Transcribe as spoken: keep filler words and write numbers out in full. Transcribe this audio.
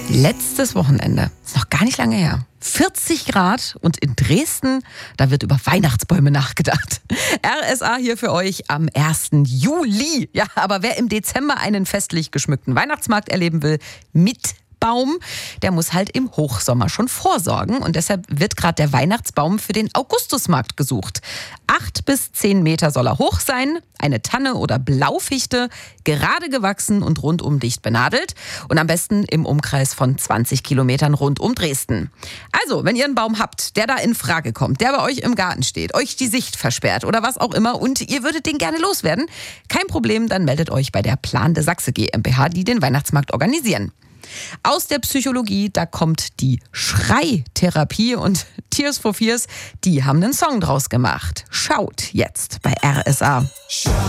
Letztes Wochenende, ist noch gar nicht lange her, vierzig Grad und in Dresden, da wird über Weihnachtsbäume nachgedacht. R S A hier für euch am ersten Juli. Ja, aber wer im Dezember einen festlich geschmückten Weihnachtsmarkt erleben will, mit Baum, der muss halt im Hochsommer schon vorsorgen. Und deshalb wird gerade der Weihnachtsbaum für den Augustusmarkt gesucht. Acht bis zehn Meter soll er hoch sein, eine Tanne oder Blaufichte, gerade gewachsen und rundum dicht benadelt. Und am besten im Umkreis von zwanzig Kilometern rund um Dresden. Also, wenn ihr einen Baum habt, der da in Frage kommt, der bei euch im Garten steht, euch die Sicht versperrt oder was auch immer und ihr würdet den gerne loswerden, kein Problem, dann meldet euch bei der Plan de Sachse GmbH, die den Weihnachtsmarkt organisieren. Aus der Psychologie, da kommt die Schreitherapie und Tears for Fears, die haben einen Song draus gemacht. Schaut jetzt bei R S A.